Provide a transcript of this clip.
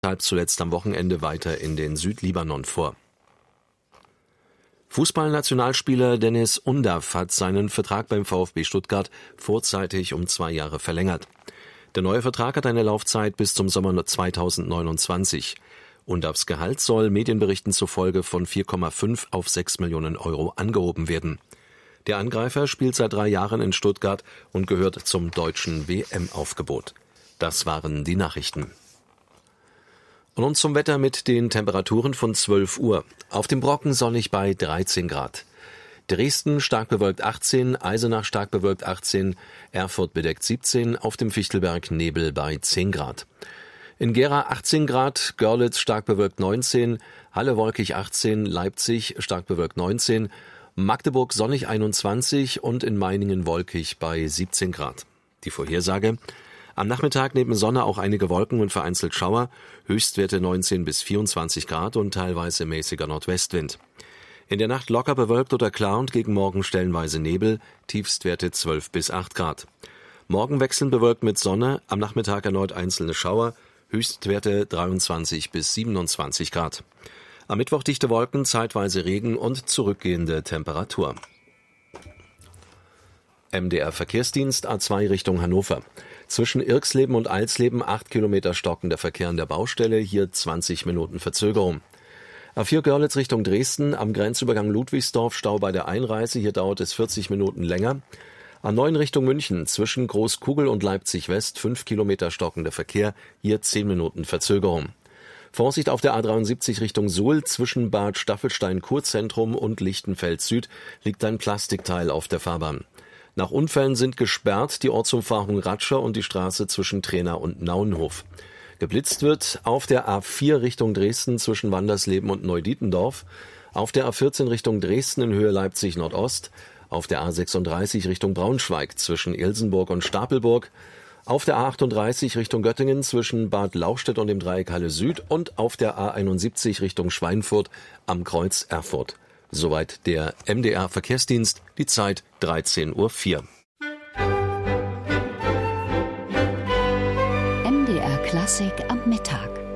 zuletzt am Wochenende weiter in den Südlibanon vor. Fußballnationalspieler Deniz Undav hat seinen Vertrag beim VfB Stuttgart vorzeitig um 2 Jahre verlängert. Der neue Vertrag hat eine Laufzeit bis zum Sommer 2029. Undavs Gehalt soll Medienberichten zufolge von 4,5 auf 6 Millionen Euro angehoben werden. Der Angreifer spielt seit 3 Jahren in Stuttgart und gehört zum deutschen WM-Aufgebot. Das waren die Nachrichten. Und nun zum Wetter mit den Temperaturen von 12 Uhr. Auf dem Brocken sonnig bei 13 Grad. Dresden stark bewölkt 18, Eisenach stark bewölkt 18, Erfurt bedeckt 17, auf dem Fichtelberg Nebel bei 10 Grad. In Gera 18 Grad, Görlitz stark bewölkt 19, Halle wolkig 18, Leipzig stark bewölkt 19, Magdeburg sonnig 21 und in Meiningen wolkig bei 17 Grad. Die Vorhersage: Am Nachmittag neben Sonne auch einige Wolken und vereinzelt Schauer, Höchstwerte 19 bis 24 Grad und teilweise mäßiger Nordwestwind. In der Nacht locker bewölkt oder klar und gegen Morgen stellenweise Nebel, Tiefstwerte 12 bis 8 Grad. Morgen wechselnd bewölkt mit Sonne, am Nachmittag erneut einzelne Schauer, Höchstwerte 23 bis 27 Grad. Am Mittwoch dichte Wolken, zeitweise Regen und zurückgehende Temperatur. MDR Verkehrsdienst A2 Richtung Hannover. Zwischen Irxleben und Alsleben 8 Kilometer stockender Verkehr an der Baustelle, hier 20 Minuten Verzögerung. A4 Görlitz Richtung Dresden, am Grenzübergang Ludwigsdorf Stau bei der Einreise, hier dauert es 40 Minuten länger. A9 Richtung München, zwischen Großkugel und Leipzig West 5 Kilometer stockender Verkehr, hier 10 Minuten Verzögerung. Vorsicht auf der A73 Richtung Suhl, zwischen Bad Staffelstein-Kurzentrum und Lichtenfeld Süd liegt ein Plastikteil auf der Fahrbahn. Nach Unfällen sind gesperrt die Ortsumfahrung Ratscher und die Straße zwischen Trena und Nauenhof. Geblitzt wird auf der A4 Richtung Dresden zwischen Wandersleben und Neudietendorf, auf der A14 Richtung Dresden in Höhe Leipzig Nordost, auf der A36 Richtung Braunschweig zwischen Ilsenburg und Stapelburg, auf der A38 Richtung Göttingen zwischen Bad Lauchstädt und dem Dreieck Halle Süd und auf der A71 Richtung Schweinfurt am Kreuz Erfurt. Soweit der MDR Verkehrsdienst, die Zeit 13:04 Uhr. MDR Klassik am Mittag.